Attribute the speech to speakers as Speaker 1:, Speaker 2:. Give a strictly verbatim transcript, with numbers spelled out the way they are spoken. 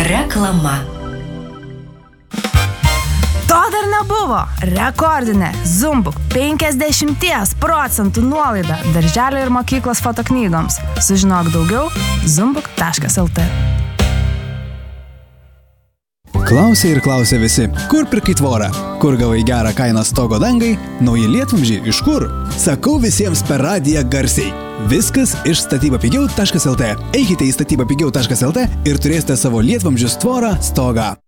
Speaker 1: Reklama.
Speaker 2: To dar nebuvo. Rekordinė Zumbuk penkiasdešimt procentų nuolaida darželio ir mokyklos fotoknygoms. Sužinok daugiau zumbuk taškas el tė.
Speaker 3: Klausė ir klausė visi, kur pirkai tvorą, kur gavai gerą kainą stogo dangai, nauji lietvamzdžiai iš kur? Sakau visiems per radiją garsiai. Viskas iš statybapigiau taškas el tė. Eikite į statybapigiau taškas el tė ir turėsite savo lietvamzdžius tvorą stogą.